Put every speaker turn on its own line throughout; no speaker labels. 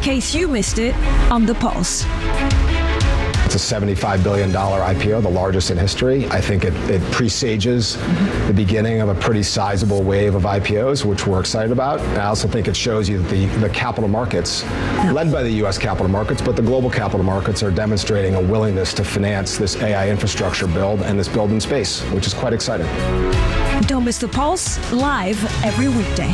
case you missed it on The Pulse.
It's a $75 billion IPO, the largest in history. I think it presages the beginning of a pretty sizable wave of IPOs, which we're excited about. And I also think it shows you that the capital markets, led by the U.S. capital markets, but the global capital markets are demonstrating a willingness to finance this AI infrastructure build and this build in space, which is quite exciting.
Don't miss The Pulse, live every weekday.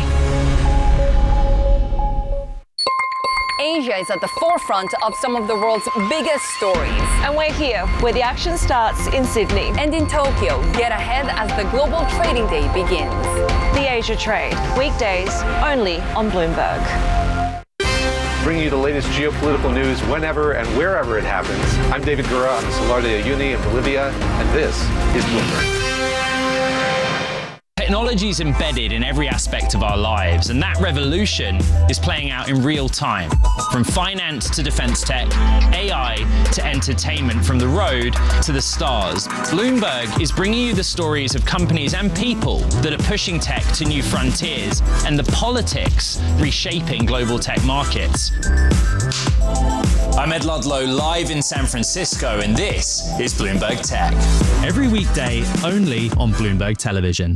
Asia is at the forefront of some of the world's biggest stories.
And we're here, where the action starts in Sydney.
And in Tokyo, get ahead as the global trading day begins.
The Asia Trade, weekdays only on Bloomberg.
Bringing you the latest geopolitical news whenever and wherever it happens. I'm David Gura on the Salar de Uyuni in Bolivia, and this is Bloomberg.
Technology is embedded in every aspect of our lives, and that revolution is playing out in real time. From finance to defense tech, AI to entertainment, from the road to the stars. Bloomberg is bringing you the stories of companies and people that are pushing tech to new frontiers, and the politics reshaping global tech markets. I'm Ed Ludlow, live in San Francisco, and this is Bloomberg Tech.
Every weekday only on Bloomberg Television.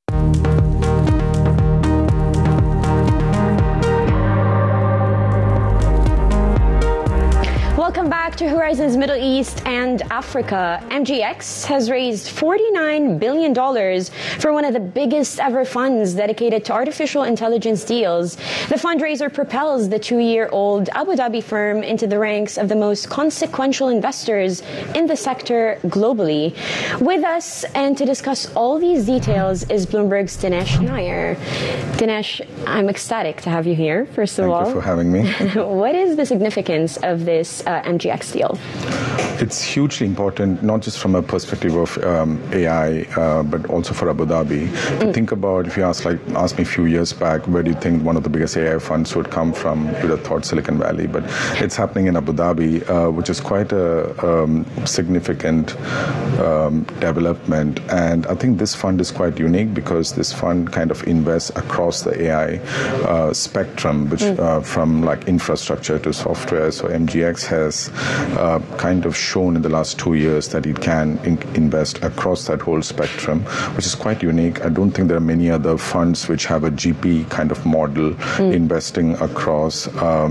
Welcome back to Horizons Middle East and Africa. MGX has raised $49 billion for one of the biggest ever funds dedicated to artificial intelligence deals. The fundraiser propels the 2-year-old Abu Dhabi firm into the ranks of the most consequential investors in the sector globally. With us and to discuss all these details is Bloomberg's Dinesh Nair. Dinesh, I'm ecstatic to have you here, first of all.
Thank you for having me.
What is the significance of this MGX deal?
It's hugely important, not just from a perspective of AI, but also for Abu Dhabi. To think about, if you asked me a few years back, where do you think one of the biggest AI funds would come from, you would have thought Silicon Valley. But it's happening in Abu Dhabi, which is quite a significant development. And I think this fund is quite unique because this fund kind of invests across the AI spectrum, which from like infrastructure to software. So MGX has kind of shown in the last 2 years that it can invest across that whole spectrum, which is quite unique. I don't think there are many other funds which have a GP kind of model investing across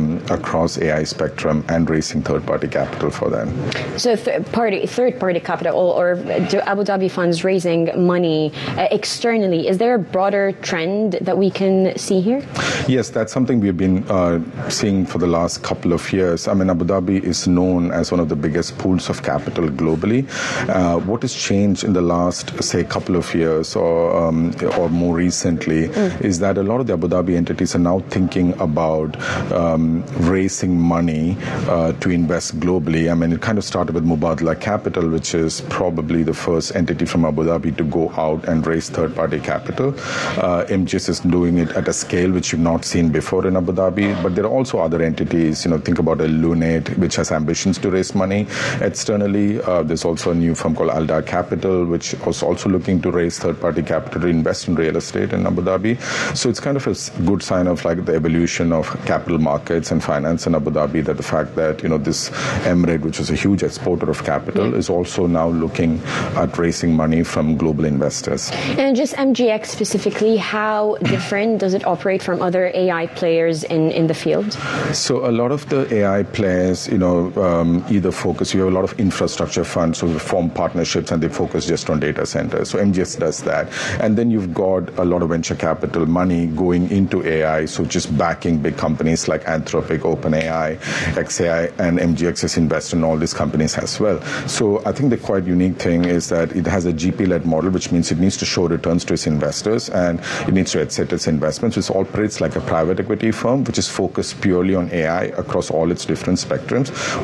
AI spectrum and raising third-party capital for them.
So third-party capital, or do Abu Dhabi funds raising money externally? Is there a broader trend that we can see here?
Yes, that's something we've been seeing for the last couple of years. I mean, Abu Dhabi is known as one of the biggest pools of capital globally. What has changed in the last, say, couple of years or more recently is that a lot of the Abu Dhabi entities are now thinking about raising money to invest globally. I mean, it kind of started with Mubadala Capital, which is probably the first entity from Abu Dhabi to go out and raise third-party capital. MGS is doing it at a scale which you've not seen before in Abu Dhabi, but there are also other entities. Think about a Lunate, which has ambitions to raise money externally. There's also a new firm called Aldar Capital, which was also looking to raise third-party capital to invest in real estate in Abu Dhabi. So it's kind of a good sign of like the evolution of capital markets and finance in Abu Dhabi, that the fact that, this Emirate, which is a huge exporter of capital, is also now looking at raising money from global investors.
And just MGX specifically, how different does it operate from other AI players in the field?
So a lot of the AI players, either focus, you have a lot of infrastructure funds who form partnerships and they focus just on data centers. So MGX does that. And then you've got a lot of venture capital money going into AI, so just backing big companies like Anthropic, OpenAI, xAI, and MGX is invested in all these companies as well. So I think the quite unique thing is that it has a GP-led model, which means it needs to show returns to its investors and it needs to exit its investments, which operates like a private equity firm, which is focused purely on AI across all its different spectrums, which is what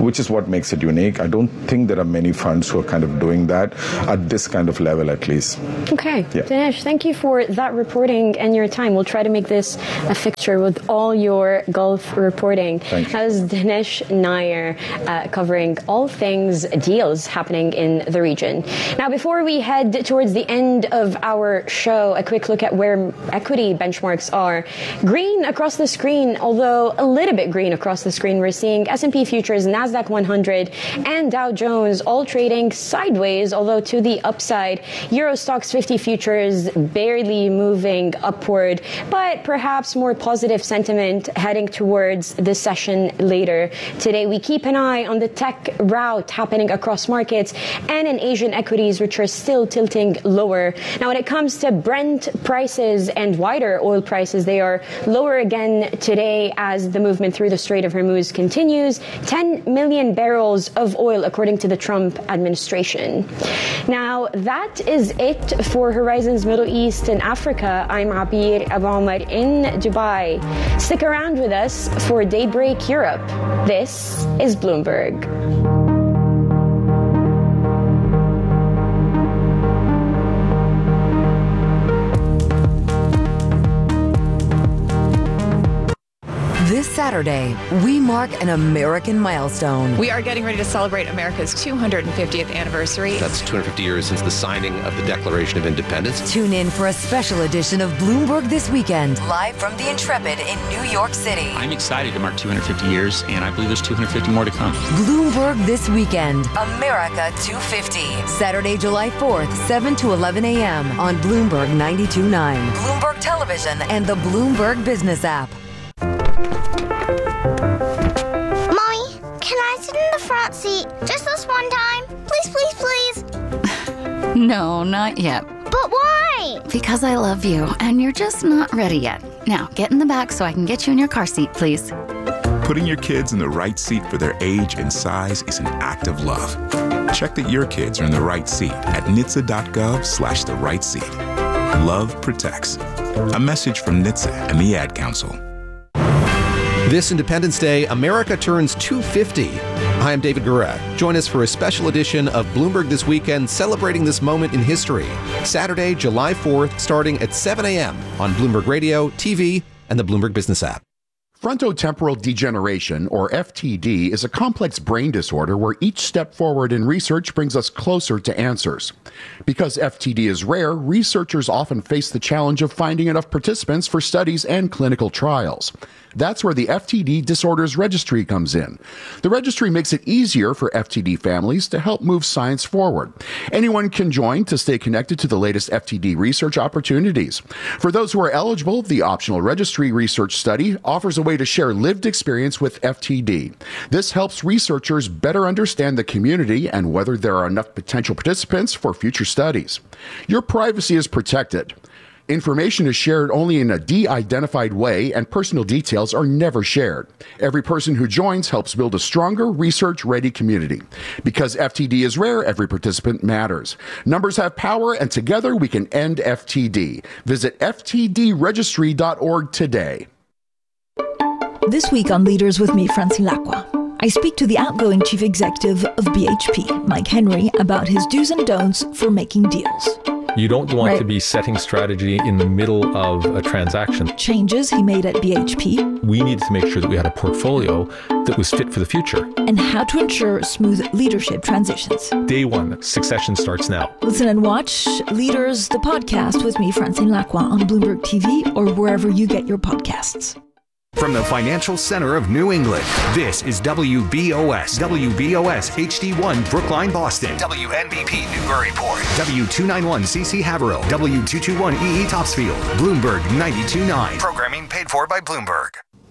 what makes it unique. I don't think there are many funds who are kind of doing that at this kind of level, at least.
Okay.
Yeah.
Dinesh, thank you for that reporting and your time. We'll try to make this a fixture with all your Gulf reporting.
Thank you.
That was Dinesh Nair covering all things deals happening in the region. Now, before we head towards the end of our show, a quick look at where equity benchmarks are. Green across the screen, although a little bit green across the screen. We're seeing S&P futures, NASDAQ 100, and Dow Jones all trading sideways, although to the upside. Euro Stoxx 50 futures barely moving upward, but perhaps more positive sentiment heading towards the session later today. We keep an eye on the tech rout happening across markets and in Asian equities, which are still tilting lower. Now, when it comes to Brent prices and wider oil prices, they are lower again today as the movement through the Strait of Hormuz continues. 10 million barrels of oil, according to the Trump administration. Now, that is it for Horizons Middle East and Africa. I'm Abir Abu Omar in Dubai. Stick around with us for Daybreak Europe. This is Bloomberg.
This Saturday, we mark an American milestone.
We are getting ready to celebrate America's 250th anniversary.
That's 250 years since the signing of the Declaration of Independence.
Tune in for a special edition of Bloomberg This Weekend, live from the Intrepid in New York City.
I'm excited to mark 250 years, and I believe there's 250 more to come.
Bloomberg This Weekend, America 250. Saturday, July 4th, 7 to 11 a.m. on Bloomberg 92.9, Bloomberg Television, and the Bloomberg Business app.
Can I sit in the front seat just this one time? Please, please, please.
No, not yet.
But why?
Because I love you, and you're just not ready yet. Now, get in the back so I can get you in your car seat, please.
Putting your kids in the right seat for their age and size is an act of love. Check that your kids are in the right seat at NHTSA.gov/the right seat. Love protects. A message from NHTSA and the Ad Council.
This Independence Day, America turns 250. Hi, I'm David Gura. Join us for a special edition of Bloomberg This Weekend, celebrating this moment in history. Saturday, July 4th, starting at 7 a.m. on Bloomberg Radio, TV, and the Bloomberg Business app.
Frontotemporal degeneration, or FTD, is a complex brain disorder where each step forward in research brings us closer to answers. Because FTD is rare, researchers often face the challenge of finding enough participants for studies and clinical trials. That's where the FTD Disorders Registry comes in. The registry makes it easier for FTD families to help move science forward. Anyone can join to stay connected to the latest FTD research opportunities. For those who are eligible, the optional registry research study offers a way to share lived experience with FTD. This helps researchers better understand the community and whether there are enough potential participants for future studies. Your privacy is protected. Information is shared only in a de-identified way, and personal details are never shared. Every person who joins helps build a stronger, research-ready community. Because FTD is rare, every participant matters. Numbers have power, and together we can end FTD. Visit ftdregistry.org today.
This week on Leaders with me, Francine Lacqua, I speak to the outgoing chief executive of BHP, Mike Henry, about his do's and don'ts for making deals.
You don't want to be setting strategy in the middle of a transaction.
Changes he made at BHP.
We needed to make sure that we had a portfolio that was fit for the future.
And how to ensure smooth leadership transitions.
Day one, succession starts now.
Listen and watch Leaders, the podcast with me, Francine Lacqua, on Bloomberg TV or wherever you get your podcasts.
From the financial center of New England, this is WBOS HD1 Brookline, Boston, WNBP Newburyport, W291CC Haverhill, W221EE Topsfield, Bloomberg 92.9. Programming paid for by Bloomberg.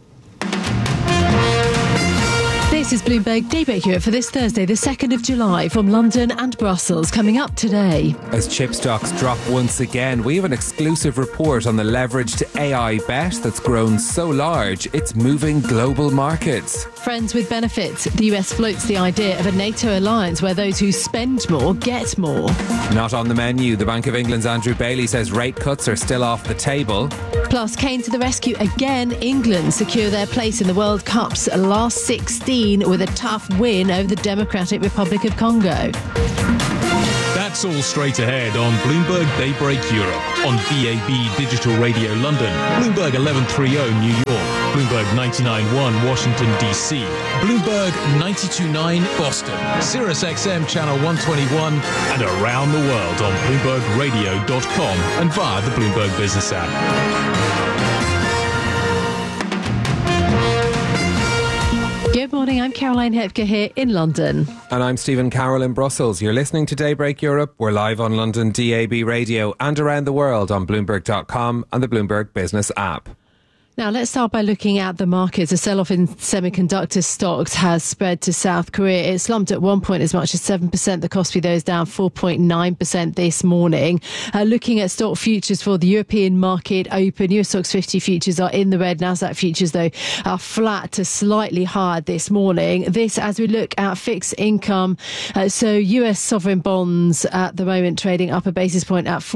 This is Bloomberg Daybreak Europe for this Thursday, the 2nd of July, from London and Brussels. Coming up today.
As chip stocks drop once again, we have an exclusive report on the leveraged AI bet that's grown so large it's moving global markets.
Friends with benefits. The US floats the idea of a NATO alliance where those who spend more get more.
Not on the menu. The Bank of England's Andrew Bailey says rate cuts are still off the table.
Plus, Kane to the rescue again. England secure their place in the World Cup's last 16 2017 with a tough win over the Democratic Republic of Congo.
That's all straight ahead on Bloomberg Daybreak Europe, on DAB Digital Radio London, Bloomberg 1130 New York, Bloomberg 99.1 Washington DC, Bloomberg 92.9 Boston, Sirius XM Channel 121, and around the world on BloombergRadio.com and via the Bloomberg Business app.
Good morning, I'm Caroline Hepker here in London.
And I'm Stephen Carroll in Brussels. You're listening to Daybreak Europe. We're live on London DAB radio and around the world on Bloomberg.com and the Bloomberg Business app.
Now, let's start by looking at the markets. A sell-off in semiconductor stocks has spread to South Korea. It slumped at one point as much as 7%. The Kospi, though, is down 4.9% this morning. Looking at stock futures for the European market open, US Stocks 50 futures are in the red. Nasdaq futures, though, are flat to slightly higher this morning. This as we look at fixed income. So US sovereign bonds at the moment trading up a basis point at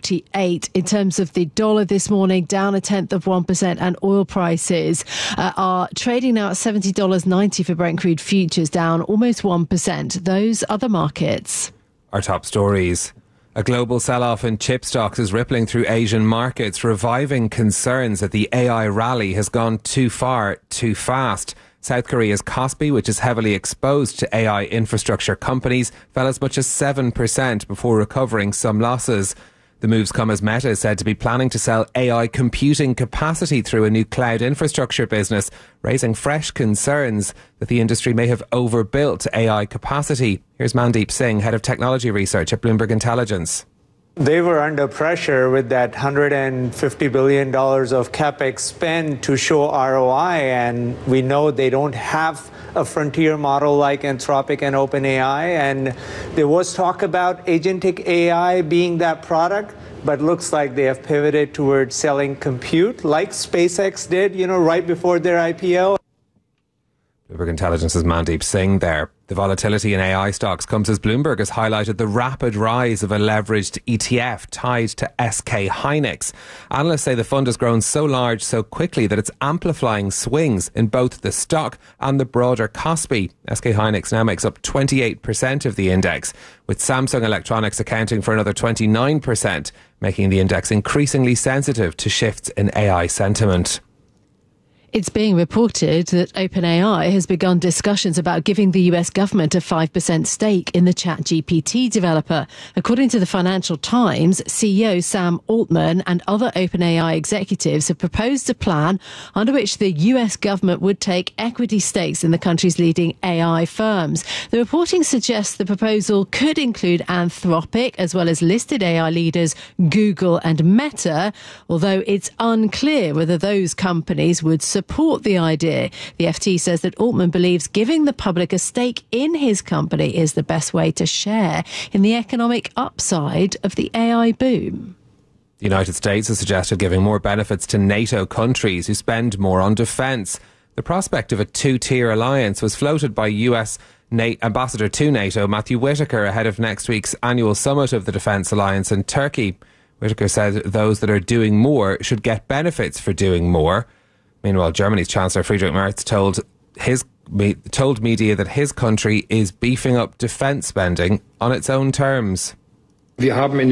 448. In terms of the dollar this morning, down 0.1%. And oil prices are trading now at $70.90 for Brent crude futures, down almost 1%. Those are the markets.
Our top stories. A global sell-off in chip stocks is rippling through Asian markets, reviving concerns that the AI rally has gone too far, too fast. South Korea's Kospi, which is heavily exposed to AI infrastructure companies, fell as much as 7% before recovering some losses. The moves come as Meta is said to be planning to sell AI computing capacity through a new cloud infrastructure business, raising fresh concerns that the industry may have overbuilt AI capacity. Here's Mandeep Singh, Head of Technology Research at Bloomberg Intelligence.
They were under pressure with that $150 billion of capex spend to show ROI, and we know they don't have a frontier model like Anthropic and OpenAI, and there was talk about agentic AI being that product, but looks like they have pivoted towards selling compute like SpaceX did, right before their IPO.
Bloomberg Intelligence's Mandeep Singh there. The volatility in AI stocks comes as Bloomberg has highlighted the rapid rise of a leveraged ETF tied to SK Hynix. Analysts say the fund has grown so large so quickly that it's amplifying swings in both the stock and the broader Kospi. SK Hynix now makes up 28% of the index, with Samsung Electronics accounting for another 29%, making the index increasingly sensitive to shifts in AI sentiment.
It's being reported that OpenAI has begun discussions about giving the US government a 5% stake in the ChatGPT developer. According to the Financial Times, CEO Sam Altman and other OpenAI executives have proposed a plan under which the US government would take equity stakes in the country's leading AI firms. The reporting suggests the proposal could include Anthropic as well as listed AI leaders Google and Meta, although it's unclear whether those companies would support the idea. The FT says that Altman believes giving the public a stake in his company is the best way to share in the economic upside of the AI boom.
The United States has suggested giving more benefits to NATO countries who spend more on defence. The prospect of a two-tier alliance was floated by US Ambassador to NATO Matthew Whitaker ahead of next week's annual summit of the Defence Alliance in Turkey. Whitaker said those that are doing more should get benefits for doing more. Meanwhile, Germany's Chancellor Friedrich Merz told media that his country is beefing up defence spending on its own terms.
In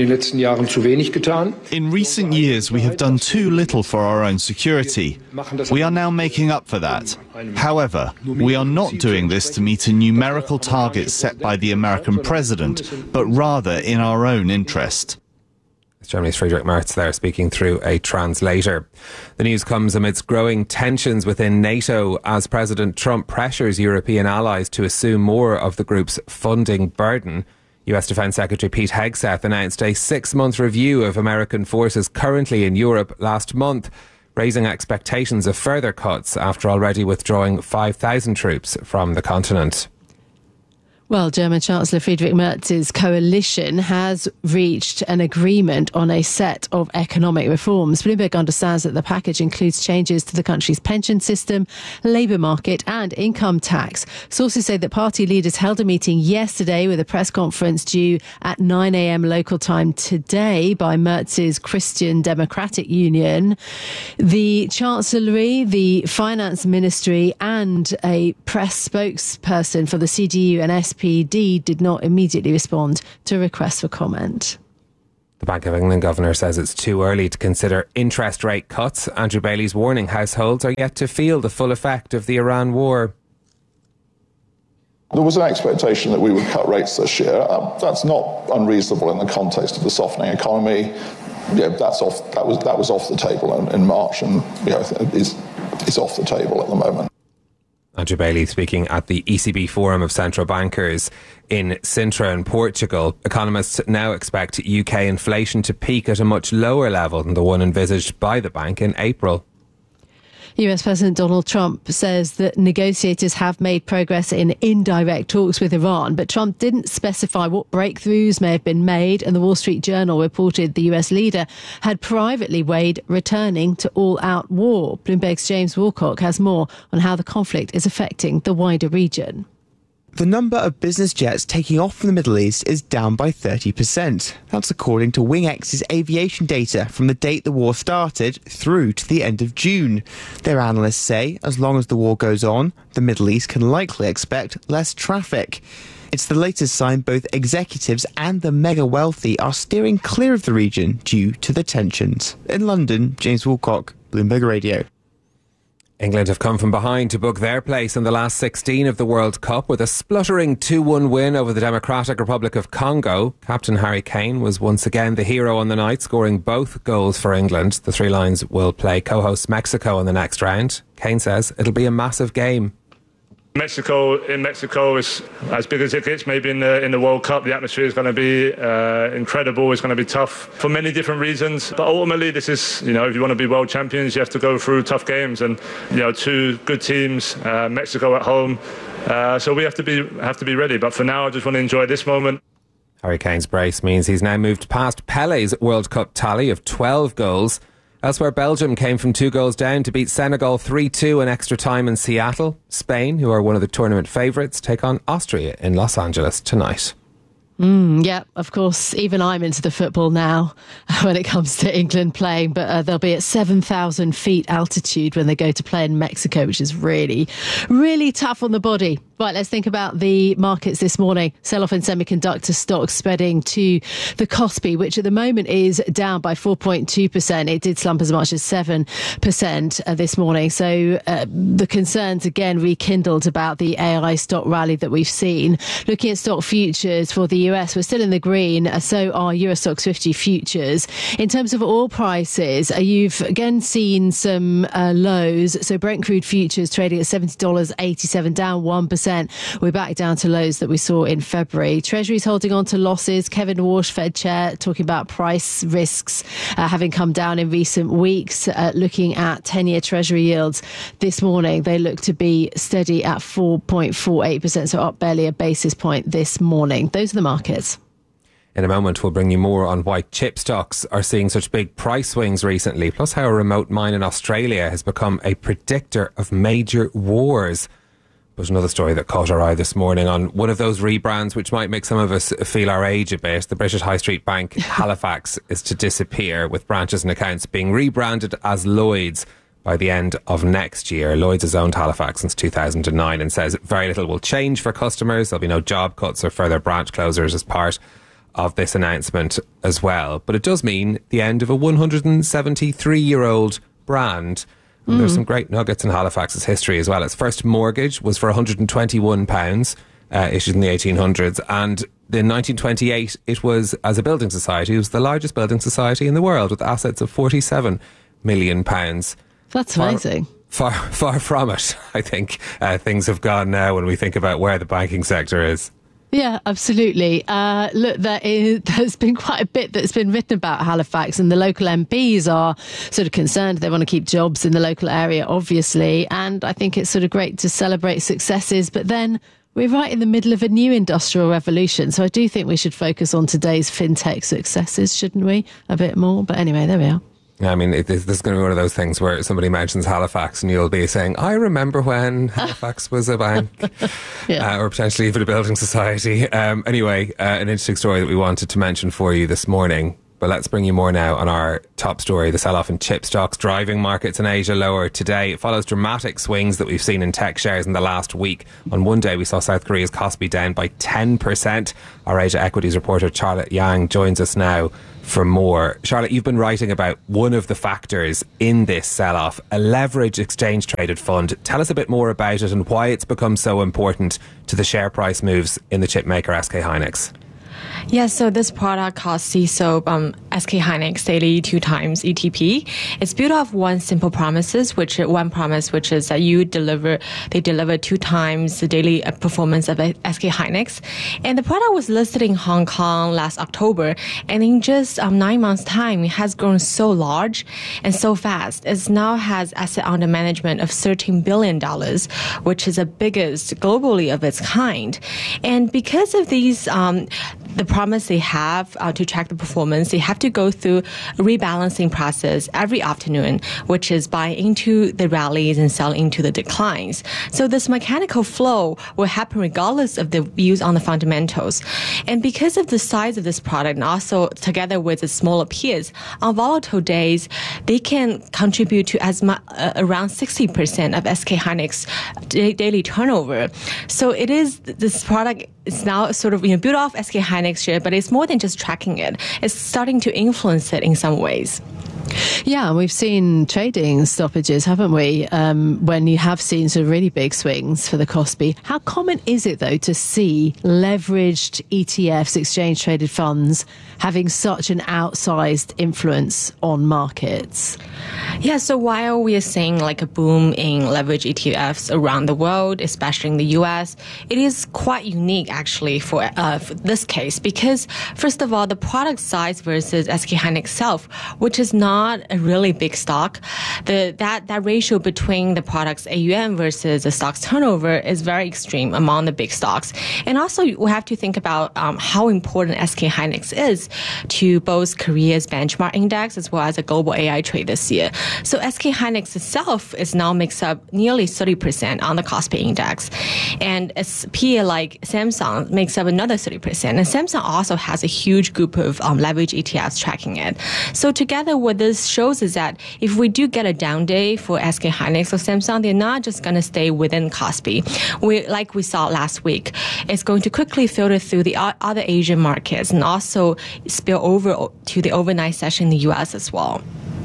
recent years, we have done too little for our own security. We are now making up for that. However, we are not doing this to meet a numerical target set by the American president, but rather in our own interest.
Germany's Friedrich Merz there speaking through a translator. The news comes amidst growing tensions within NATO as President Trump pressures European allies to assume more of the group's funding burden. US Defence Secretary Pete Hegseth announced a 6-month review of American forces currently in Europe last month, raising expectations of further cuts after already withdrawing 5,000 troops from the continent.
Well, German Chancellor Friedrich Merz's coalition has reached an agreement on a set of economic reforms. Bloomberg understands that the package includes changes to the country's pension system, labour market and income tax. Sources say that party leaders held a meeting yesterday with a press conference due at 9 a.m. local time today by Merz's Christian Democratic Union. The Chancellery, the Finance Ministry and a press spokesperson for the CDU and SPD did not immediately respond to requests for comment.
The Bank of England governor says it's too early to consider interest rate cuts. Andrew Bailey's warning households are yet to feel the full effect of the Iran war.
There was an expectation that we would cut rates this year. That's not unreasonable in the context of the softening economy. Yeah, that was off the table in March, and is off the table at the moment.
Andrew Bailey speaking at the ECB Forum of Central Bankers in Sintra in Portugal. Economists now expect UK inflation to peak at a much lower level than the one envisaged by the bank in April.
US President Donald Trump says that negotiators have made progress in indirect talks with Iran, but Trump didn't specify what breakthroughs may have been made, and the Wall Street Journal reported the US leader had privately weighed returning to all-out war. Bloomberg's James Wilcock has more on how the conflict is affecting the wider region.
The number of business jets taking off from the Middle East is down by 30%. That's according to WingX's aviation data from the date the war started through to the end of June. Their analysts say as long as the war goes on, the Middle East can likely expect less traffic. It's the latest sign both executives and the mega wealthy are steering clear of the region due to the tensions. In London, James Wilcock, Bloomberg Radio.
England have come from behind to book their place in the last 16 of the World Cup with a spluttering 2-1 win over the Democratic Republic of Congo. Captain Harry Kane was once again the hero on the night, scoring both goals for England. The Three Lions will play co-host Mexico in the next round. Kane says it'll be a massive game.
Mexico is as big as it gets. Maybe in the World Cup, the atmosphere is going to be incredible. It's going to be tough for many different reasons. But ultimately, this is, if you want to be world champions, you have to go through tough games. And two good teams, Mexico at home. So we have to be ready. But for now, I just want to enjoy this moment.
Harry Kane's brace means he's now moved past Pele's World Cup tally of 12 goals. Elsewhere, Belgium came from 2 goals down to beat Senegal 3-2 in extra time in Seattle. Spain, who are one of the tournament favourites, take on Austria in Los Angeles tonight.
Yeah, of course, even I'm into the football now when it comes to England playing, but they'll be at 7,000 feet altitude when they go to play in Mexico, which is really, really tough on the body. Right, let's think about the markets this morning. Sell-off in semiconductor stocks spreading to the Kospi, which at the moment is down by 4.2%. It did slump as much as 7% this morning. So the concerns again rekindled about the AI stock rally that we've seen. Looking at stock futures for the US, we're still in the green. So are Eurostoxx 50 futures. In terms of oil prices, you've again seen some lows. So Brent crude futures trading at $70.87, down 1%. We're back down to lows that we saw in February. Treasury's holding on to losses. Kevin Warsh, Fed chair, talking about price risks having come down in recent weeks. Looking at 10-year Treasury yields this morning, they look to be steady at 4.48%, so up barely a basis point this morning. Those are the markets.
In a moment, we'll bring you more on why chip stocks are seeing such big price swings recently, plus how a remote mine in Australia has become a predictor of major wars. But another story that caught our eye this morning on one of those rebrands which might make some of us feel our age a bit. The British High Street Bank Halifax is to disappear, with branches and accounts being rebranded as Lloyds by the end of next year. Lloyds has owned Halifax since 2009 and says very little will change for customers. There'll be no job cuts or further branch closures as part of this announcement as well. But it does mean the end of a 173-year-old brand. And there's some great nuggets in Halifax's history as well. Its first mortgage was for £121, issued in the 1800s. And in 1928, it was, as a building society, it was the largest building society in the world with assets of £47 million.
That's amazing.
Far from it, I think. Things have gone now when we think about where the banking sector is.
Yeah, absolutely. Look, there's been quite a bit that's been written about Halifax, and the local MPs are sort of concerned. They want to keep jobs in the local area, obviously. And I think it's sort of great to celebrate successes, but then We're right in the middle of a new industrial revolution, so I do think we should focus on today's fintech successes, shouldn't we? A bit more. But anyway, there we are.
Yeah, I mean, this is going to be one of those things where somebody mentions Halifax and you'll be saying, I remember when Halifax was a bank, or potentially even a building society. Anyway, an interesting story that we wanted to mention for you this morning. But let's bring you more now on our top story, the sell-off in chip stocks. Driving markets in Asia lower today. It follows dramatic swings that we've seen in tech shares in the last week. On one day, we saw South Korea's Kospi down by 10%. Our Asia Equities reporter, Charlotte Yang, joins us now for more. Charlotte, you've been writing about one of the factors in this sell-off, a leveraged exchange-traded fund. Tell us a bit more about it and why it's become so important to the share price moves in the chip maker SK Hynix.
Yeah, so this product called CSOAP, SK Hynix Daily 2 times ETP. It's built off one simple promises, which is that they deliver 2 times the daily performance of SK Hynix. And the product was listed in Hong Kong last October, and in just 9 months' time, it has grown so large and so fast. It now has asset under management of $13 billion, which is the biggest globally of its kind. And because of these, the promise they have to track the performance, they have to go through a rebalancing process every afternoon, which is buy into the rallies and sell into the declines. So this mechanical flow will happen regardless of the views on the fundamentals. And because of the size of this product, and also together with its smaller peers, on volatile days, they can contribute to as much around 60% of SK Hynix daily turnover. So it is, this product is now sort of built off SK Hynix share, but it's more than just tracking it. It's starting to influence it in some ways.
Yeah, we've seen trading stoppages, haven't we, when you have seen sort of really big swings for the Kospi. How common is it, though, to see leveraged ETFs, exchange-traded funds, having such an outsized influence on markets?
Yeah, so while we are seeing like a boom in leveraged ETFs around the world, especially in the US, it is quite unique actually for this case because, first of all, the product size versus SK Hynix itself, which is not a really big stock, that ratio between the product's AUM versus the stock's turnover is very extreme among the big stocks. And also, we have to think about how important SK Hynix is to both Korea's benchmark index as well as a global AI trade this year. So SK Hynix itself now makes up nearly 30% on the Kospi index. And its peer like Samsung makes up another 30%. And Samsung also has a huge group of leverage ETFs tracking it. So together what this shows is that if we do get a down day for SK Hynix or Samsung, they're not just going to stay within Kospi. Like we saw last week, it's going to quickly filter through the other Asian markets and also spill over to the overnight session in the US as well.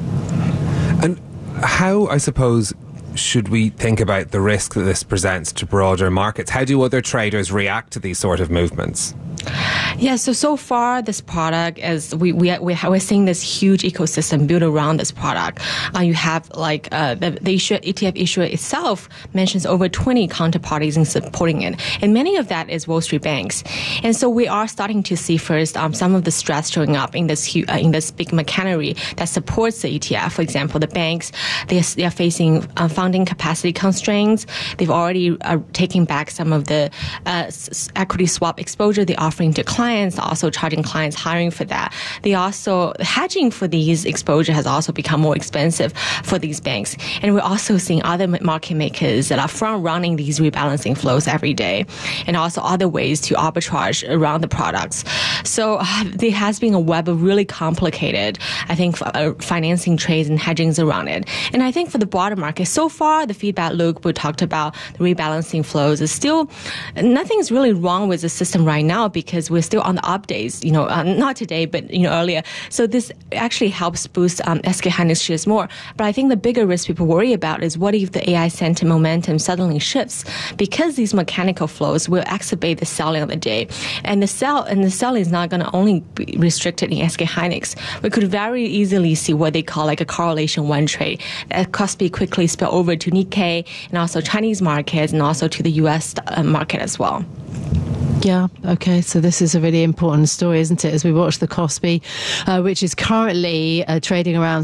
And how, I suppose, should we think about the risk that this presents to broader markets? How do other traders react to these sort of movements?
Yeah, so far this product is we're seeing this huge ecosystem built around this product. You have like the ETF issuer itself mentions over 20 counterparties in supporting it, and many of that is Wall Street banks. And so we are starting to see first some of the stress showing up in this big machinery that supports the ETF. For example, the banks they are facing funding capacity constraints. They've already taken back some of the equity swap exposure they offering to clients, also charging clients hiring for that. They also, hedging for these exposure has also become more expensive for these banks. And we're also seeing other market makers that are front running these rebalancing flows every day, and also other ways to arbitrage around the products. So there has been a web of really complicated, I think, financing trades and hedgings around it. And I think for the broader market, so far the feedback loop we talked about, the rebalancing flows, is still, nothing's really wrong with the system right now because we're still on the up days, not today, but earlier. So this actually helps boost SK Hynix shares more. But I think the bigger risk people worry about is what if the AI sentiment momentum suddenly shifts, because these mechanical flows will exacerbate the selling of the day, and the selling is not going to only be restricted in SK Hynix. We could very easily see what they call like a correlation one trade that Kospi quickly spill over to Nikkei and also Chinese markets and also to the US market as well.
Yeah, okay, so this is a really important story, isn't it, as we watch the Kospi, which is currently trading around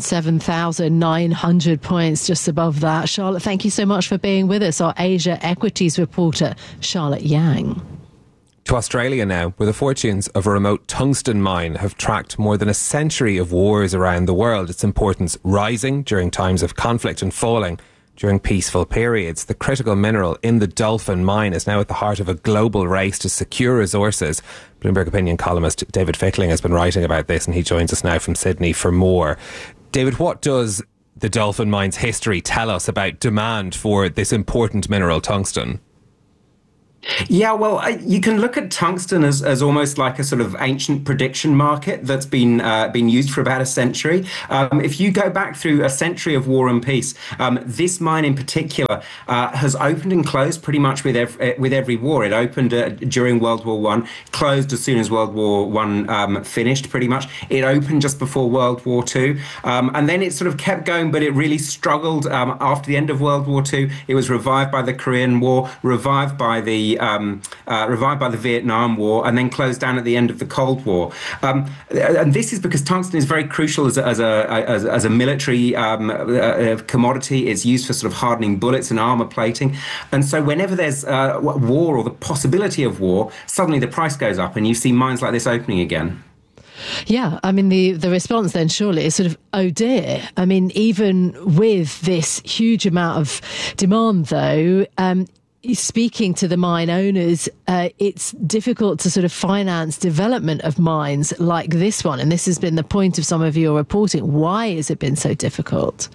7,900 points, just above that. Charlotte, thank you so much for being with us, our Asia equities reporter, Charlotte Yang.
To Australia now, where the fortunes of a remote tungsten mine have tracked more than a century of wars around the world, its importance rising during times of conflict and falling during peaceful periods. The critical mineral in the Dolphin mine is now at the heart of a global race to secure resources. Bloomberg opinion columnist David Fickling has been writing about this, and he joins us now from Sydney for more. David, what does the Dolphin mine's history tell us about demand for this important mineral, tungsten?
Yeah, well, you can look at tungsten as almost like a sort of ancient prediction market that's been used for about a century. If you go back through a century of war and peace, this mine in particular has opened and closed pretty much with every war. It opened during World War One, closed as soon as World War One finished. Pretty much, it opened just before World War Two, and then it sort of kept going, but it really struggled after the end of World War Two. It was revived by the Korean War, revived by the Vietnam War, and then closed down at the end of the Cold War. And this is because tungsten is very crucial as a military commodity. It's used for sort of hardening bullets and armor plating. And so whenever there's war or the possibility of war, suddenly the price goes up, and you see mines like this opening again.
Yeah, I mean, the response then surely is sort of, oh dear. I mean, even with this huge amount of demand, though, speaking to the mine owners, it's difficult to sort of finance development of mines like this one. And this has been the point of some of your reporting. Why has it been so difficult?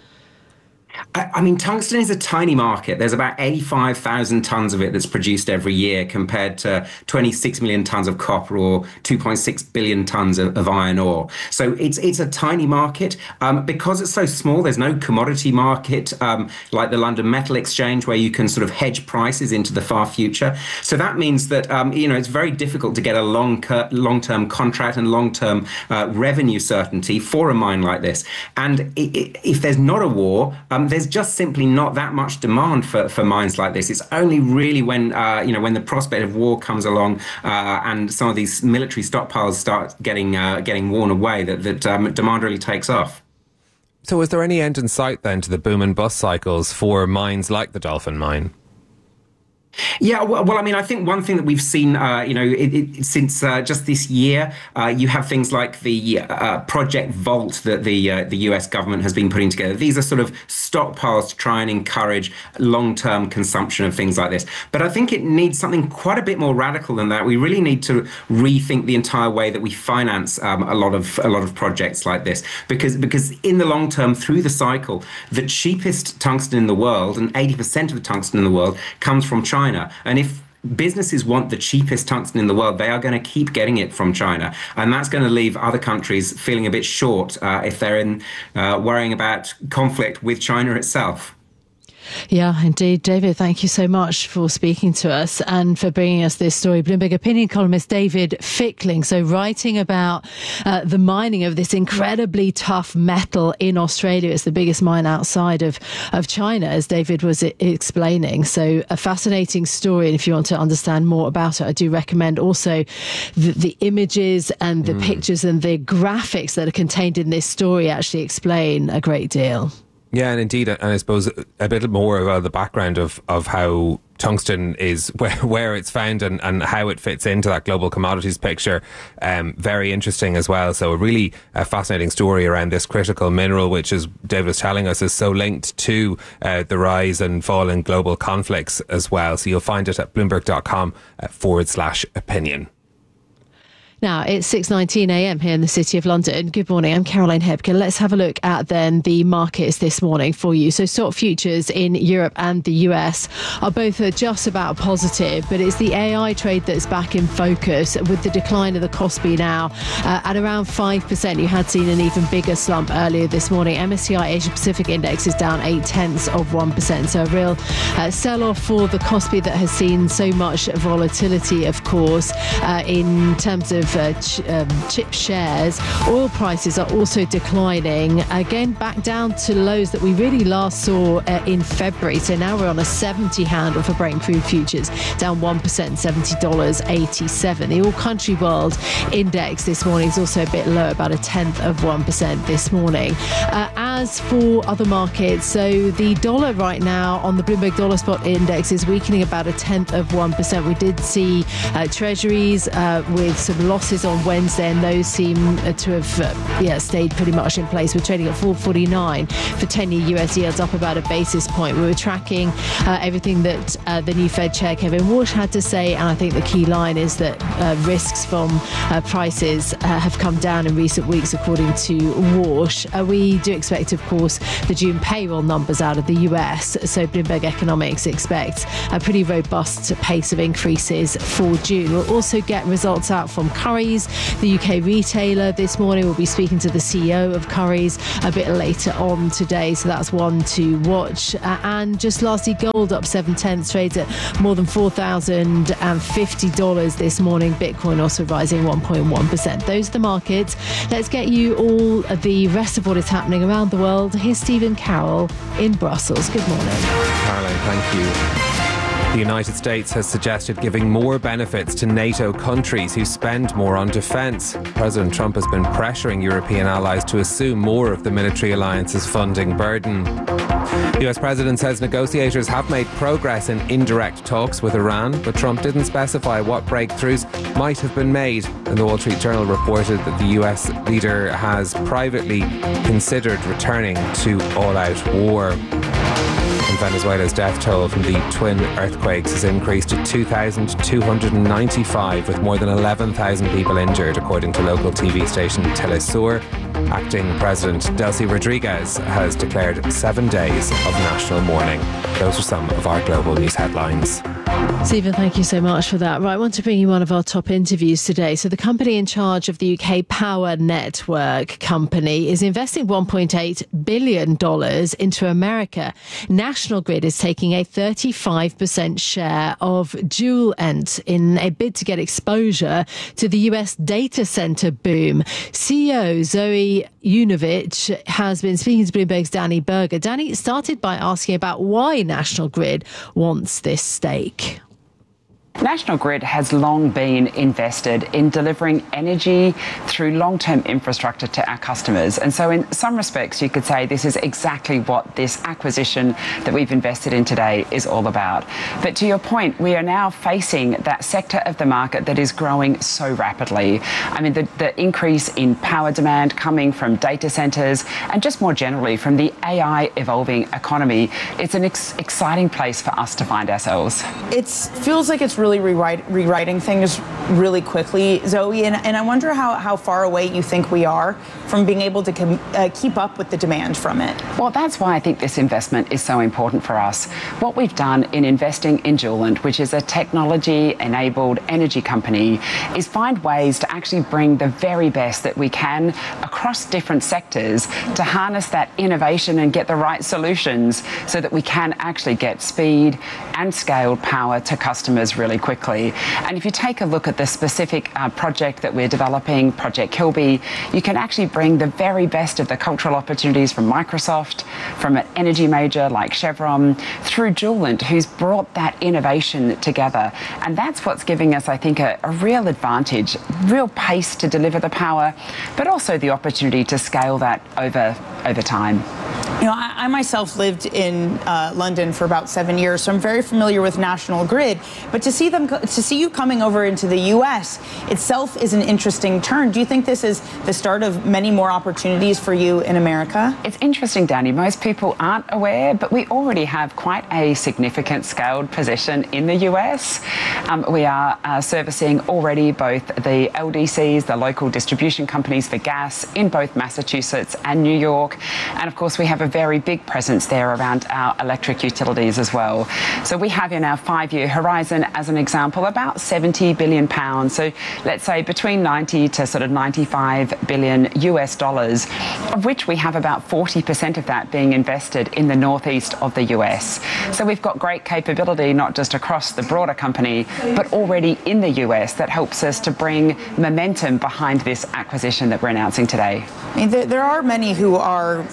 I mean, tungsten is a tiny market. There's about 85,000 tons of it that's produced every year compared to 26 million tons of copper or 2.6 billion tons of iron ore. So it's a tiny market. Because it's so small, there's no commodity market like the London Metal Exchange where you can sort of hedge prices into the far future. So that means that, it's very difficult to get a long-term contract and long-term revenue certainty for a mine like this. And if there's not a war, there's just simply not that much demand for mines like this. It's only really when the prospect of war comes along and some of these military stockpiles start getting worn away that demand really takes off.
So is there any end in sight then to the boom and bust cycles for mines like the Dolphin mine?
Yeah, well, I mean, I think one thing that we've seen, since just this year, you have things like the Project Vault that the US government has been putting together. These are sort of stockpiles to try and encourage long-term consumption of things like this. But I think it needs something quite a bit more radical than that. We really need to rethink the entire way that we finance a lot of projects like this, because in the long term, through the cycle, the cheapest tungsten in the world, and 80% of the tungsten in the world, comes from China. And if businesses want the cheapest tungsten in the world, they are going to keep getting it from China. And that's going to leave other countries feeling a bit short if they're worrying about conflict with China itself.
Yeah, indeed. David, thank you so much for speaking to us and for bringing us this story. Bloomberg opinion columnist David Fickling. So writing about the mining of this incredibly tough metal in Australia. It's the biggest mine outside of China, as David was explaining. So a fascinating story. And if you want to understand more about it, I do recommend also the images and the pictures and the graphics that are contained in this story actually explain a great deal.
Yeah, and indeed, and I suppose a bit more about the background of how tungsten is, where it's found and how it fits into that global commodities picture. Very interesting as well. So a really fascinating story around this critical mineral, which, as David was telling us, is so linked to the rise and fall in global conflicts as well. So you'll find it at bloomberg.com/opinion.
Now, it's 6:19 a.m. here in the City of London. Good morning, I'm Caroline Hebken. Let's have a look at then the markets this morning for you. So stock futures in Europe and the US are both just about positive, but it's the AI trade that's back in focus with the decline of the Kospi now at around 5%. You had seen an even bigger slump earlier this morning. MSCI Asia Pacific Index is down 0.8%. So a real sell-off for the Kospi that has seen so much volatility, of course, in terms of chip shares. Oil prices are also declining, again back down to lows that we really last saw in February. So now we're on a 70 handle for Brent crude futures, down 1%, $70.87. The All Country World Index this morning is also a bit low, about 0.1% this morning. As for other markets, so the dollar right now on the Bloomberg Dollar Spot Index is weakening about 0.1%. We did see treasuries with some losses on Wednesday, and those seem to have stayed pretty much in place. We're trading at 4.49 for 10-year US yields, up about a basis point. We were tracking everything that the new Fed Chair Kevin Warsh had to say, and I think the key line is that risks from prices have come down in recent weeks, according to Warsh. We do expect, of course, the June payroll numbers out of the US, so Bloomberg Economics expects a pretty robust pace of increases for June. We'll also get results out from Currys, the UK retailer. This morning we'll be speaking to the CEO of Currys a bit later on today, so that's one to watch. And just lastly, gold up 0.7, trades at more than $4,050 this morning. Bitcoin also rising 1.1%. Those are the markets. Let's get you all the rest of what is happening around the world. Here's Stephen Carroll in Brussels. Good morning.
Caroline, thank you. The United States has suggested giving more benefits to NATO countries who spend more on defence. President Trump has been pressuring European allies to assume more of the military alliance's funding burden. The US president says negotiators have made progress in indirect talks with Iran, but Trump didn't specify what breakthroughs might have been made. And the Wall Street Journal reported that the US leader has privately considered returning to all-out war. And Venezuela's death toll from the twin earthquakes has increased to 2,295, with more than 11,000 people injured, according to local TV station Telesur. Acting President Delcy Rodriguez has declared 7 days of national mourning. Those are some of our global news headlines.
Stephen, thank you so much for that. Right, I want to bring you one of our top interviews today. So the company in charge of the UK Power Network Company is investing $1.8 billion into America. National Grid is taking a 35% share of Joulent in a bid to get exposure to the US data center boom. CEO Zoe Yunovich has been speaking to Bloomberg's Danny Berger. Danny started by asking about why National Grid wants this stake.
National Grid has long been invested in delivering energy through long-term infrastructure to our customers. And so in some respects, you could say this is exactly what this acquisition that we've invested in today is all about. But to your point, we are now facing that sector of the market that is growing so rapidly. I mean, the increase in power demand coming from data centers and just more generally from the AI evolving economy, it's an exciting place for us to find ourselves.
It feels like it's really rewriting things really quickly, Zoe, and I wonder how far away you think we are from being able to keep up with the demand from it.
Well, that's why I think this investment is so important for us. What we've done in investing in Joulent, which is a technology-enabled energy company, is find ways to actually bring the very best that we can across different sectors to harness that innovation and get the right solutions so that we can actually get speed and scaled power to customers really quickly. And if you take a look at the specific project that we're developing, Project Kilby, you can actually bring the very best of the cultural opportunities from Microsoft, from an energy major like Chevron, through Joulent, who's brought that innovation together. And that's what's giving us, I think, a real advantage, real pace to deliver the power, but also the opportunity to scale that over time.
You know, I myself lived in London for about 7 years, so I'm very familiar with National Grid. But to see you coming over into the U.S. itself is an interesting turn. Do you think this is the start of many more opportunities for you in America?
It's interesting, Danny. Most people aren't aware, but we already have quite a significant scaled position in the U.S. We are servicing already both the LDCs, the local distribution companies for gas, in both Massachusetts and New York. And of course, we have a very big presence there around our electric utilities as well. So we have in our 5-year horizon, as an example, about £70 billion. So let's say between 90 to sort of 95 billion US dollars, of which we have about 40% of that being invested in the northeast of the US. So we've got great capability, not just across the broader company, but already in the US that helps us to bring momentum behind this acquisition that we're announcing today.
I mean, there are many who are,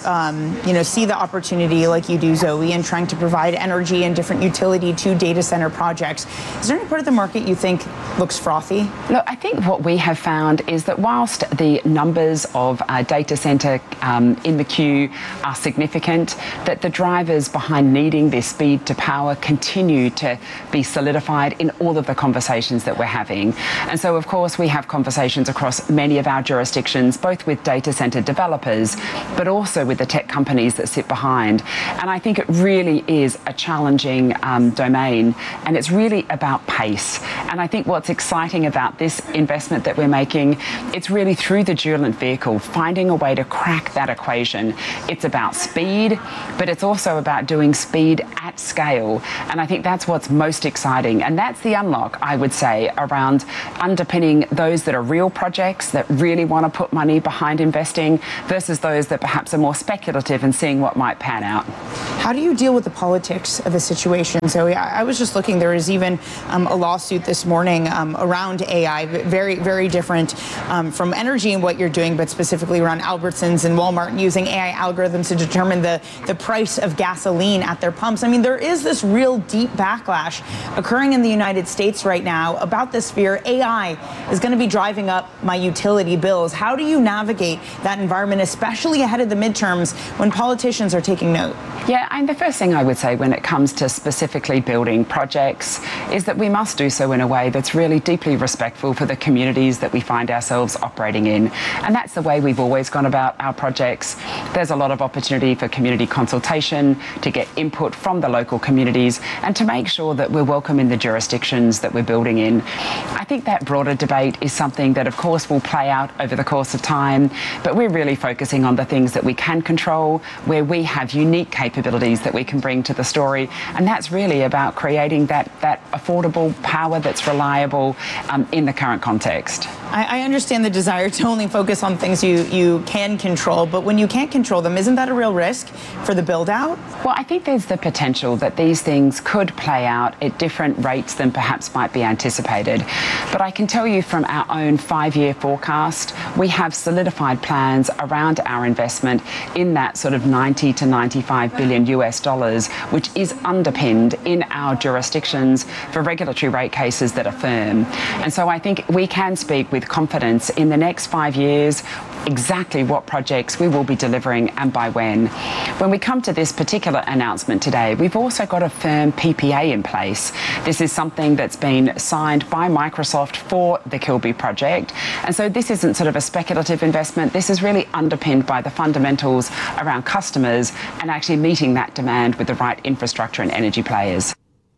see the opportunity like you do, Zoe, in trying to provide energy and different utility to data center projects. Is there any part of the market you think looks frothy?
Look, I think what we have found is that whilst the numbers of data center in the queue are significant, that the drivers behind needing this speed to power continue to be solidified in all of the conversations that we're having. And so, of course, we have conversations across many of our jurisdictions, both with data center developers, but also with the tech companies that sit behind. And I think it really is a challenging domain, and it's really about pace. And I think what's exciting about this investment that we're making, it's really through the Dualent vehicle, finding a way to crack that equation. It's about speed, but it's also about doing speed at scale. And I think that's what's most exciting. And that's the unlock, I would say, around underpinning those that are real projects that really want to put money behind investing versus those that perhaps are more speculative and seeing what might pan out.
How do you deal with the politics of the situation? So I was just looking, there is even a lawsuit this morning around AI, very, very different from energy and what you're doing, but specifically around Albertsons and Walmart using AI algorithms to determine the price of gasoline at their pumps. I mean, there is this real deep backlash occurring in the United States right now about this fear AI is going to be driving up my utility bills. How do you navigate that environment, especially ahead of the midterms when politicians are taking note?
Yeah, and the first thing I would say when it comes to specifically building projects is that we must do so in a way that's really deeply respectful for the communities that we find ourselves operating in. And that's the way we've always gone about our projects. There's a lot of opportunity for community consultation, to get input from the local communities, and to make sure that we're welcome in the jurisdictions that we're building in. I think that broader debate is something that, of course, will play out over the course of time, but we're really focusing on the things that we can control, where we have unique capabilities that we can bring to the story. And that's really about creating that affordable power that's reliable in the current context.
I understand the desire to only focus on things you can control, but when you can't control them, isn't that a real risk for the build out?
Well, I think there's the potential that these things could play out at different rates than perhaps might be anticipated. But I can tell you from our own 5-year forecast, we have solidified plans around our investment in that sort of 90 to 95 billion US dollars, which is underpinned in our jurisdictions for regulatory rate cases that are firm. And so I think we can speak with confidence in the next 5 years exactly what projects we will be delivering and by when. When we come to this particular announcement today, we've also got a firm PPA in place. This is something that's been signed by Microsoft for the Kilby project. And so this isn't sort of a speculative investment. This is really underpinned by the fundamentals around customers and actually meeting that demand with the right infrastructure and energy players.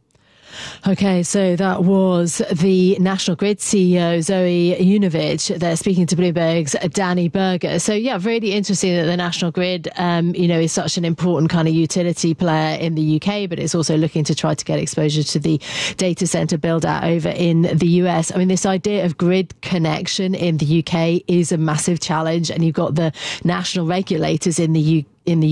Okay, so that was the National Grid CEO, Zoe Yujnovich. They're speaking to Bloomberg's Danny Berger. So, yeah, really interesting that the National Grid, is such an important kind of utility player in the UK, but it's also looking to try to get exposure to the data centre build out over in the US. I mean, this idea of grid connection in the UK is a massive challenge, and you've got the national regulators in the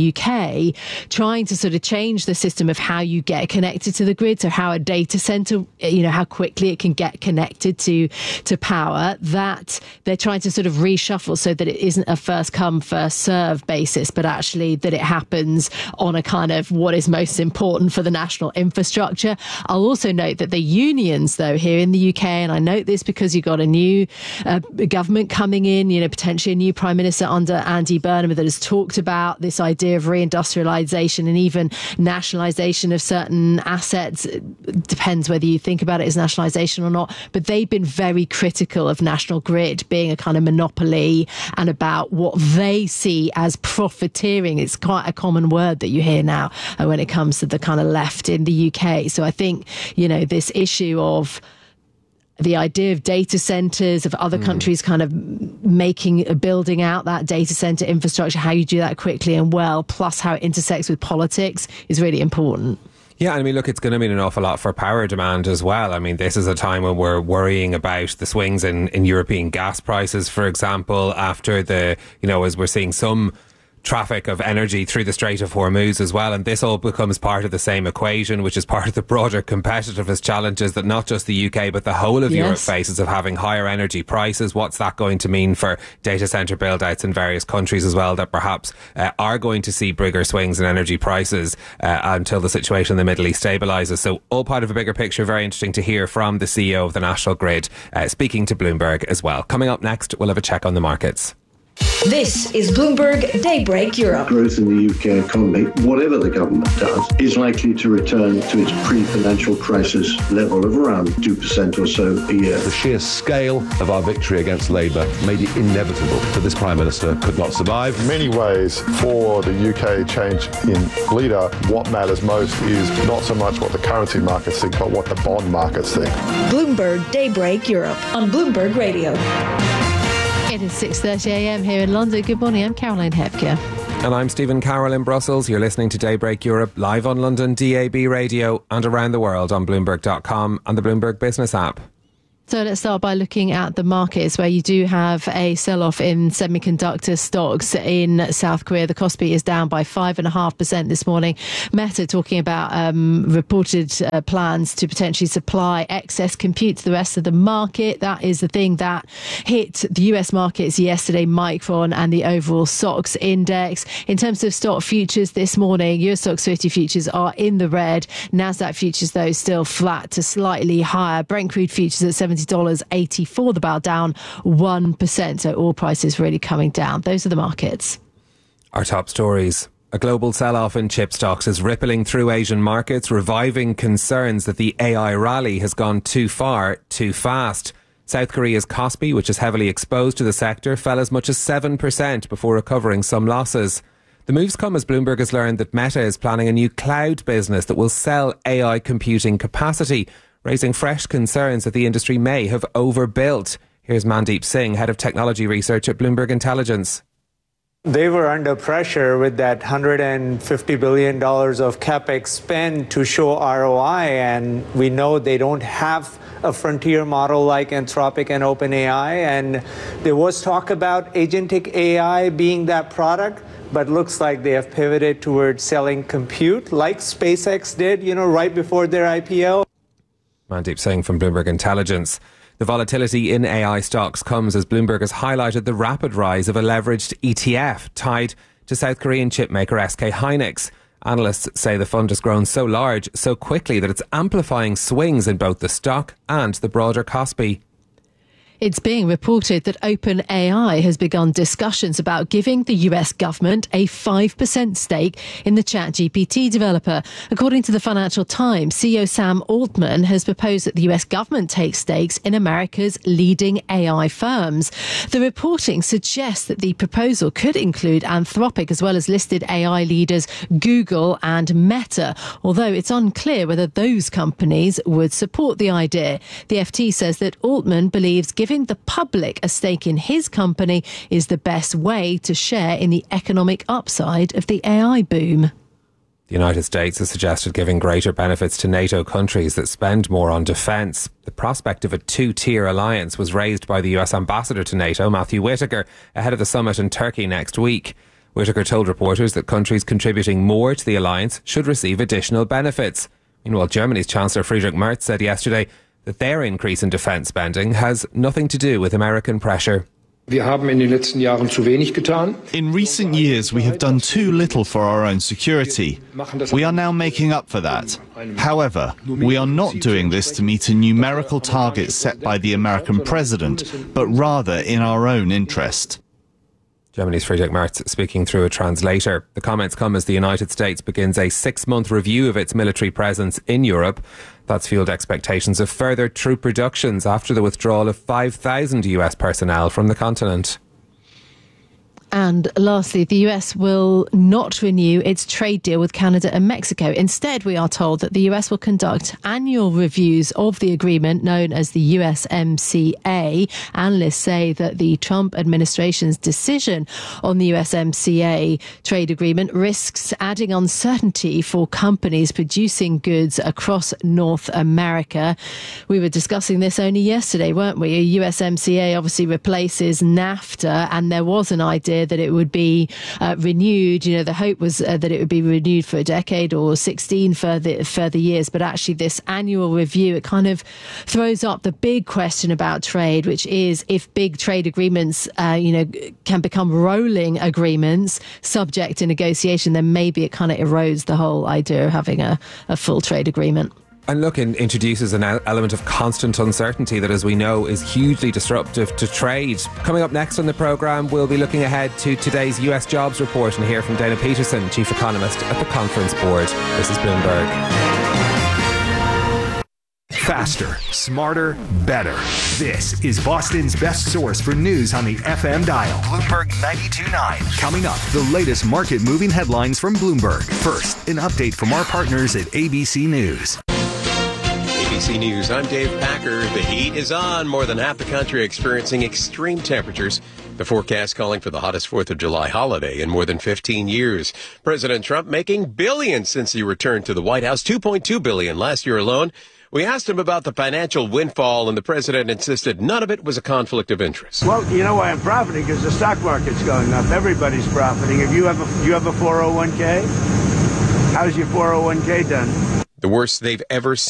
UK trying to sort of change the system of how you get connected to the grid. So how a data center, how quickly it can get connected to power, that they're trying to sort of reshuffle so that it isn't a first come, first serve basis, but actually that it happens on a kind of what is most important for the national infrastructure. I'll also note that the unions, though, here in the UK, and I note this because you've got a new government coming in, potentially a new Prime Minister under Andy Burnham that has talked about this idea of reindustrialization and even nationalization of certain assets. It depends whether you think about it as nationalization or not, but they've been very critical of National Grid being a kind of monopoly and about what they see as profiteering. It's quite a common word that you hear now when it comes to the kind of left in the UK. So I think, this issue of the idea of data centers, of other countries kind of building out that data center infrastructure, how you do that quickly and well, plus how it intersects with politics is really important.
Yeah, I mean, look, it's going to mean an awful lot for power demand as well. I mean, this is a time when we're worrying about the swings in European gas prices, for example, after as we're seeing some traffic of energy through the Strait of Hormuz as well. And this all becomes part of the same equation, which is part of the broader competitiveness challenges that not just the UK, but the whole of Europe faces of having higher energy prices. What's that going to mean for data centre build-outs in various countries as well that perhaps are going to see bigger swings in energy prices until the situation in the Middle East stabilises? So all part of a bigger picture. Very interesting to hear from the CEO of the National Grid speaking to Bloomberg as well. Coming up next, we'll have a check on the markets.
This is Bloomberg Daybreak Europe.
Growth in the UK economy, whatever the government does, is likely to return to its pre-financial crisis level of around 2% or so a year.
The sheer scale of our victory against Labour made it inevitable that this Prime Minister could not survive.
In many ways, for the UK change in leader, what matters most is not so much what the currency markets think, but what the bond markets think.
Bloomberg Daybreak Europe on Bloomberg Radio.
It is 6:30am here in London. Good morning, I'm Caroline Hepker.
And I'm Stephen Carroll in Brussels. You're listening to Daybreak Europe live on London DAB radio and around the world on Bloomberg.com and the Bloomberg Business app.
So let's start by looking at the markets where you do have a sell-off in semiconductor stocks in South Korea. The Kospi is down by 5.5% this morning. Meta talking about reported plans to potentially supply excess compute to the rest of the market. That is the thing that hit the US markets yesterday, Micron and the overall SOX index. In terms of stock futures this morning, US SOX 50 futures are in the red. NASDAQ futures, though, still flat to slightly higher. Brent crude futures at $70.84 the barrel, down 1%. So oil prices really coming down. Those are the markets.
Our top stories. A global sell-off in chip stocks is rippling through Asian markets, reviving concerns that the AI rally has gone too far, too fast. South Korea's Kospi, which is heavily exposed to the sector, fell as much as 7% before recovering some losses. The moves come as Bloomberg has learned that Meta is planning a new cloud business that will sell AI computing capacity, raising fresh concerns that the industry may have overbuilt. Here's Mandeep Singh, head of technology research at Bloomberg Intelligence.
They were under pressure with that $150 billion of capex spend to show ROI, and we know they don't have a frontier model like Anthropic and OpenAI, and there was talk about agentic AI being that product, but looks like they have pivoted towards selling compute like SpaceX did, right before their IPO.
Mandeep Singh from Bloomberg Intelligence. The volatility in AI stocks comes as Bloomberg has highlighted the rapid rise of a leveraged ETF tied to South Korean chipmaker SK Hynix. Analysts say the fund has grown so large so quickly that it's amplifying swings in both the stock and the broader Kospi.
It's being reported that OpenAI has begun discussions about giving the US government a 5% stake in the ChatGPT developer. According to the Financial Times, CEO Sam Altman has proposed that the US government take stakes in America's leading AI firms. The reporting suggests that the proposal could include Anthropic as well as listed AI leaders Google and Meta, although it's unclear whether those companies would support the idea. The FT says that Altman believes giving the public a stake in his company is the best way to share in the economic upside of the AI boom.
The United States has suggested giving greater benefits to NATO countries that spend more on defence. The prospect of a two-tier alliance was raised by the US ambassador to NATO, Matthew Whitaker, ahead of the summit in Turkey next week. Whitaker told reporters that countries contributing more to the alliance should receive additional benefits. Meanwhile, Germany's Chancellor Friedrich Merz said yesterday that their increase in defence spending has nothing to do with American pressure.
In recent years, we have done too little for our own security. We are now making up for that. However, we are not doing this to meet a numerical target set by the American president, but rather in our own interest.
Germany's Friedrich Merz speaking through a translator. The comments come as the United States begins a 6-month review of its military presence in Europe. That's fueled expectations of further troop reductions after the withdrawal of 5,000 US personnel from the continent.
And lastly, the US will not renew its trade deal with Canada and Mexico. Instead, we are told that the US will conduct annual reviews of the agreement known as the USMCA. Analysts say that the Trump administration's decision on the USMCA trade agreement risks adding uncertainty for companies producing goods across North America. We were discussing this only yesterday, weren't we? USMCA obviously replaces NAFTA, and there was an idea that it would be renewed. You know, the hope was that it would be renewed for a decade or 16 further years. But actually, this annual review, it kind of throws up the big question about trade, which is if big trade agreements, can become rolling agreements subject to negotiation, then maybe it kind of erodes the whole idea of having a full trade agreement.
And look, it introduces an element of constant uncertainty that, as we know, is hugely disruptive to trade. Coming up next on the programme, we'll be looking ahead to today's US jobs report and hear from Dana Peterson, Chief Economist at the Conference Board. This is Bloomberg.
Faster, smarter, better. This is Boston's best source for news on the FM dial. Bloomberg 92.9. Coming up, the latest market-moving headlines from Bloomberg. First, an update from our partners at ABC News.
ABC News, I'm Dave Packer. The heat is on. More than half the country experiencing extreme temperatures. The forecast calling for the hottest 4th of July holiday in more than 15 years. President Trump making billions since he returned to the White House, $2.2 billion last year alone. We asked him about the financial windfall, and the president insisted none of it was a conflict of interest.
Well, you know why I'm profiting? Because the stock market's going up. Everybody's profiting. If you have a 401k, how's your 401k done?
The worst they've ever